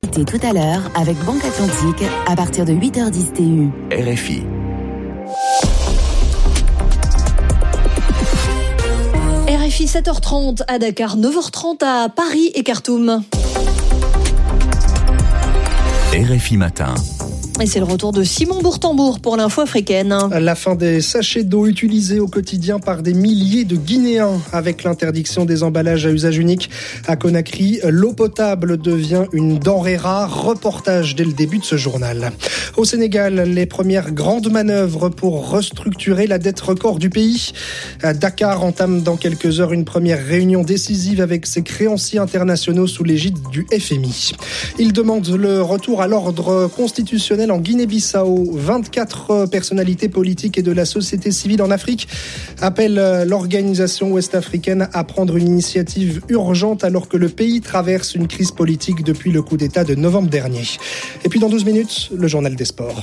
l'écouter tout à l'heure avec Banque Atlantique à partir de 8h10 TU. RFI. RFI 7h30 à Dakar, 9h30 à Paris et Khartoum. RFI Matin. Et c'est le retour de Simon Bourtambour pour l'info africaine. La fin des sachets d'eau utilisés au quotidien par des milliers de Guinéens. Avec l'interdiction des emballages à usage unique à Conakry, l'eau potable devient une denrée rare. Reportage dès le début de ce journal. Au Sénégal, les premières grandes manœuvres pour restructurer la dette record du pays. Dakar entame dans quelques heures une première réunion décisive avec ses créanciers internationaux sous l'égide du FMI. Il demande le retour à l'ordre constitutionnel en Guinée-Bissau. 24 personnalités politiques et de la société civile en Afrique appellent l'organisation ouest-africaine à prendre une initiative urgente alors que le pays traverse une crise politique depuis le coup d'État de novembre dernier. Et puis dans 12 minutes, le journal des sports.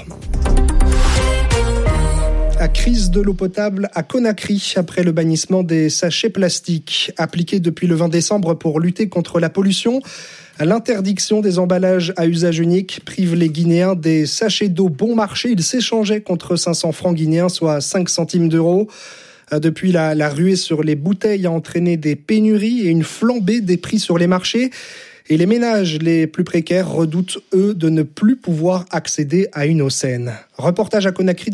À crise de l'eau potable à Conakry après le bannissement des sachets plastiques appliqués depuis le 20 décembre pour lutter contre la pollution. L'interdiction des emballages à usage unique prive les Guinéens des sachets d'eau bon marché. Ils s'échangeaient contre 500 francs guinéens, soit 5 centimes d'euros. Depuis, la ruée sur les bouteilles a entraîné des pénuries et une flambée des prix sur les marchés. Et les ménages les plus précaires redoutent, eux, de ne plus pouvoir accéder à une eau saine. Reportage à Conakry.